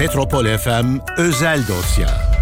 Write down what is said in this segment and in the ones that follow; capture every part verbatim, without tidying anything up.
Metropol F M özel dosya.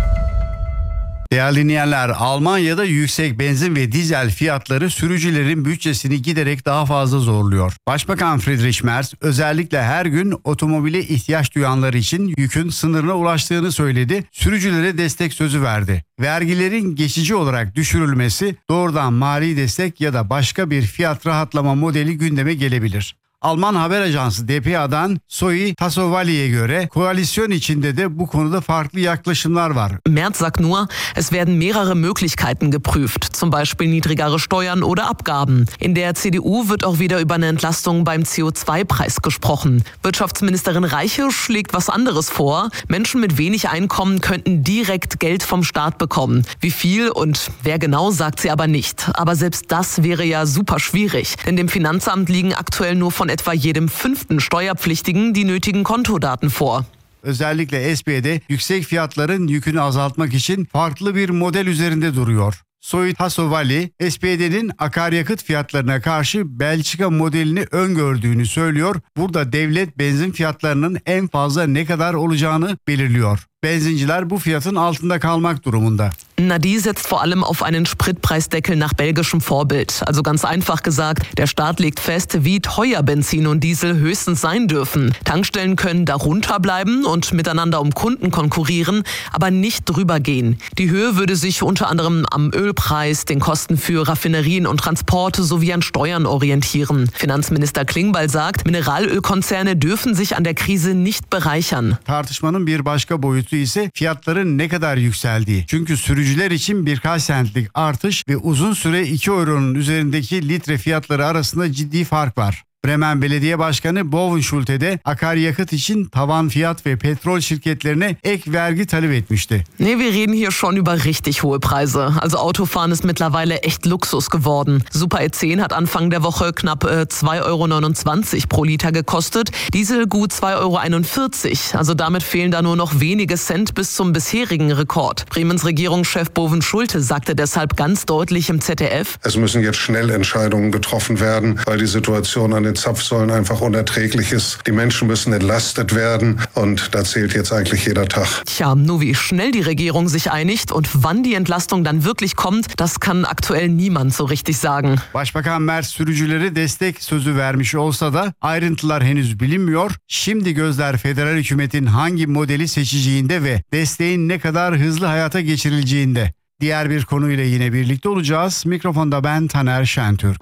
Değerli dinleyenler, Almanya'da yüksek benzin ve dizel fiyatları sürücülerin bütçesini giderek daha fazla zorluyor. Başbakan Friedrich Merz özellikle her gün otomobile ihtiyaç duyanlar için yükün sınırına ulaştığını söyledi, sürücülere destek sözü verdi. Vergilerin geçici olarak düşürülmesi, doğrudan mali destek ya da başka bir fiyat rahatlama modeli gündeme gelebilir. Alman haber ajansı D P A'dan Zoe Tassovali'ye göre koalisyon içinde de bu konuda farklı yaklaşımlar var. Merz sagt nur, es werden mehrere Möglichkeiten geprüft, zum Beispiel niedrigere Steuern oder Abgaben. In der C D U wird auch wieder über eine Entlastung beim C O zwei Preis gesprochen. Wirtschaftsministerin Reiche schlägt was anderes vor. Menschen mit wenig Einkommen könnten direkt Geld vom Staat bekommen. Wie viel und wer genau, sagt sie aber nicht. Aber selbst das wäre ja super schwierig, denn dem Finanzamt liegen aktuell nur von etwa jedem fünften Steuerpflichtigen die nötigen Kontodaten vor. Özellikle S P D yüksek fiyatların yükünü azaltmak için farklı bir model üzerinde duruyor. Zoe Tassovali, S P D'nin akaryakıt fiyatlarına karşı Belçika modelini öngördüğünü söylüyor. Burada devlet benzin fiyatlarının en fazla ne kadar olacağını belirliyor. Benzinciler bu fiyatın altında kalmak durumunda. Nadi setzt vor allem auf einen Spritpreisdeckel nach belgischem Vorbild. Also ganz einfach gesagt, der Staat legt fest, wie teuer Benzin und Diesel höchstens sein dürfen. Tankstellen können darunter bleiben und miteinander um Kunden konkurrieren, aber nicht drüber gehen. Die Höhe würde sich unter anderem am Ölpreis, den Kosten für Raffinerien und Transporte sowie an Steuern orientieren. Finanzminister Klingbeil sagt, Mineralölkonzerne dürfen sich an der Krise nicht bereichern. Tartışmanın bir başka boyutu ise fiyatların ne kadar yükseldiği. Çünkü sürücüler için birkaç centlik artış ve uzun süre iki euronun üzerindeki litre fiyatları arasında ciddi fark var. Bremen Belediye Başkanı Bovenschulte de akaryakıt için tavan fiyat ve petrol şirketlerine ek vergi talep etmişti. Nee, wir reden hier schon über richtig hohe Preise. Also Autofahren ist mittlerweile echt Luxus geworden. Super E zehn hat Anfang der Woche knapp äh, zwei Euro neunundzwanzig pro Liter gekostet. Diesel gut zwei Euro einundvierzig. Also damit fehlen da nur noch wenige Cent bis zum bisherigen Rekord. Bremens Regierungschef Bovenschulte sagte deshalb ganz deutlich im Z D F: Es müssen jetzt schnell Entscheidungen getroffen werden, weil die Situation an den Zapfsäulen einfach unerträglich ist. Die Menschen müssen entlastet werden und da zählt jetzt eigentlich jeder Tag. Tja, nur wie schnell die Regierung sich einigt und wann die Entlastung dann wirklich kommt, das kann aktuell niemand so richtig sagen. Başbakan Merz sürücülere destek sözü vermiş olsa da ayrıntılar henüz bilinmiyor. Şimdi gözler federal hükümetin hangi modeli seçeceğinde ve desteğin ne kadar hızlı hayata geçirileceğinde. Diğer bir konuyla yine birlikte olacağız. Mikrofonda ben Taner Şentürk.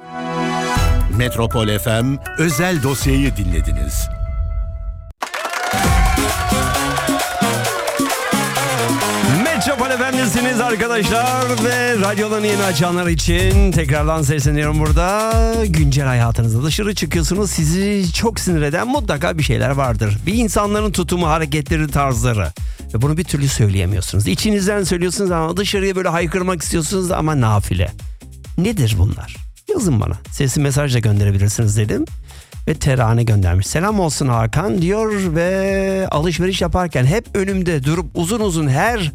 Metropol F M özel dosyayı dinlediniz. Metropol F M'desiniz arkadaşlar ve radyolarını yeni açanlar için tekrardan sesleniyorum burada. Güncel hayatınızda dışarı çıkıyorsunuz, sizi çok sinir eden mutlaka bir şeyler vardır. Bir insanların tutumu, hareketleri, tarzları. Ve bunu bir türlü söyleyemiyorsunuz. İçinizden söylüyorsunuz ama dışarıya böyle haykırmak istiyorsunuz ama nafile. Nedir bunlar? Yazın bana. Sesli mesaj da gönderebilirsiniz dedim. Ve terane göndermiş. Selam olsun Hakan diyor ve alışveriş yaparken hep önümde durup uzun uzun her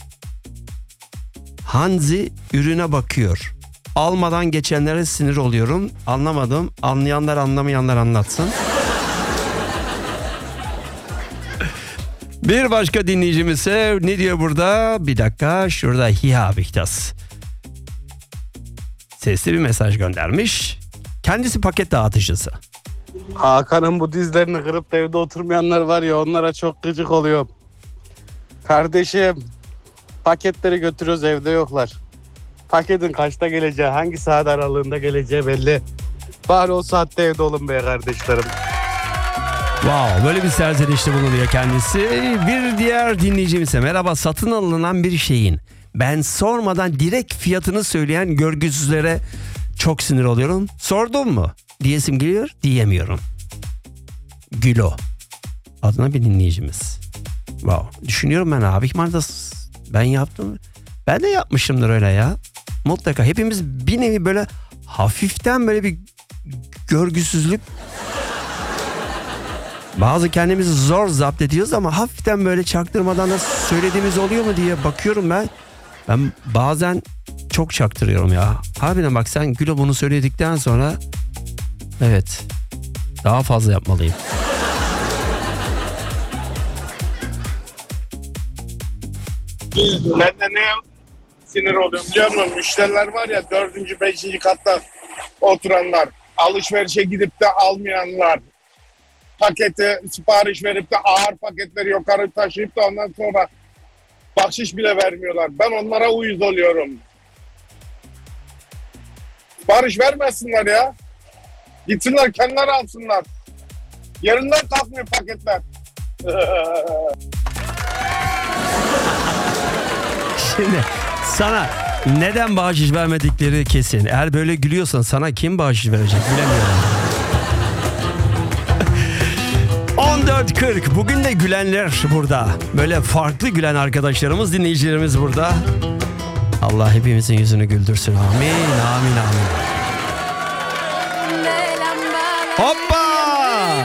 Hanzi ürüne bakıyor. Almadan geçenlere sinir oluyorum. Anlamadım. Anlayanlar anlamayanlar anlatsın. Bir başka dinleyicimiz ise ne diyor burada? Bir dakika, şurada Hier habe ich das. Sesli bir mesaj göndermiş. Kendisi paket dağıtıcısı. Hakan'ın bu dizlerini kırıp da evde oturmayanlar var ya, onlara çok gıcık oluyorum. Kardeşim, paketleri götürüyoruz, evde yoklar. Paketin kaçta geleceği, hangi saat aralığında geleceği belli. Bari o saatte evde olun be kardeşlerim. Wow, böyle bir serzenişte bulunuyor kendisi. Bir diğer dinleyicimiz ise merhaba, satın alınan bir şeyin ben sormadan direkt fiyatını söyleyen görgüsüzlere çok sinir oluyorum. Sordun mu? Diyesim geliyor, diyemiyorum. Gülo adına bir dinleyicimiz. Wow, düşünüyorum ben abi. Ben yaptım. Ben de yapmışımdır öyle ya. Mutlaka hepimiz bir nevi böyle hafiften böyle bir görgüsüzlük. Bazı kendimizi zor zapt ediyoruz ama hafiften böyle çaktırmadan da söylediğimiz oluyor mu diye bakıyorum ben. Ben bazen çok çaktırıyorum ya. Harbiden bak, sen Gülo bunu söyledikten sonra evet, daha fazla yapmalıyım. Ben de ne sinir oluyorum biliyor musun? Müşteriler var ya dördüncü, beşinci katta oturanlar, alışverişe gidip de almayanlar, paketi sipariş verip de ağır paketleri yukarı taşıyıp da ondan sonra bahşiş bile vermiyorlar. Ben onlara uyuz oluyorum. Sipariş vermesinler ya. Gitsinler kendileri alsınlar. Yerinden kalkmıyor paketler. Şimdi sana neden bahşiş vermedikleri kesin. Eğer böyle gülüyorsan sana kim bahşiş verecek bilemiyorum. on dört kırk bugün de gülenler burada. Böyle farklı gülen arkadaşlarımız, dinleyicilerimiz burada. Allah hepimizin yüzünü güldürsün. Amin, amin, amin. Hoppa!